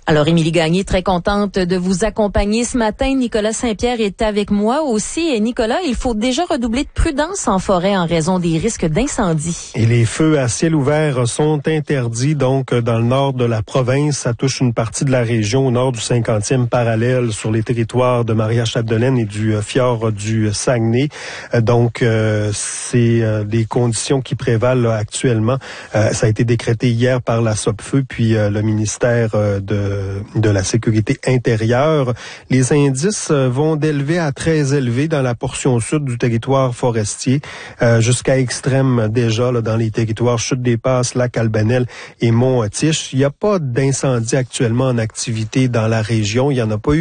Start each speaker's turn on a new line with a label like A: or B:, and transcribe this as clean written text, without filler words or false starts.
A: Alors, Émilie Gagné, très contente de vous accompagner ce matin. Nicolas Saint-Pierre est avec moi aussi. Et Nicolas, il faut déjà redoubler de prudence en forêt en raison des risques d'incendie.
B: Et les feux à ciel ouvert sont interdits, donc, dans le nord de la province. Ça touche une partie de la région au nord du 50e parallèle sur les territoires de Maria-Chapdelaine et du fjord du Saguenay. Donc, c'est des conditions qui prévalent là, actuellement. Ça a été décrété hier par la SOPFEU, puis le ministère de la Sécurité intérieure. Les indices vont d'élevé à très élevé dans la portion sud du territoire forestier, jusqu'à extrême déjà là, dans les territoires Chute-des-Passes, Lac-Albanel et Mont-Tiche. Il n'y a pas d'incendie actuellement en activité dans la région. Il n'y en a pas eu